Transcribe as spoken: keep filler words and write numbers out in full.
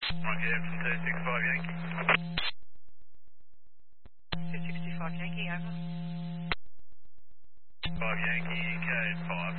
Monkey from two sixty-five Yankee. two sixty-five Yankee, over. five Yankee, code five.